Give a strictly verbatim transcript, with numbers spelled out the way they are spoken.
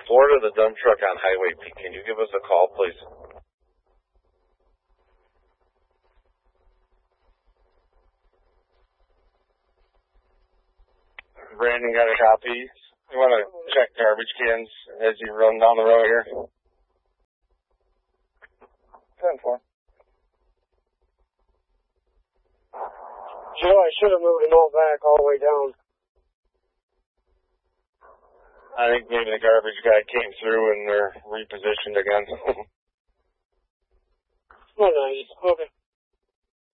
Florida, the dump truck on Highway P. Can you give us a call, please? Brandon got a copy. You want to check garbage cans as you run down the road here? ten four. Joe, I should have moved them all back all the way down. I think maybe the garbage guy came through and they're repositioned again. Oh, nice. Okay.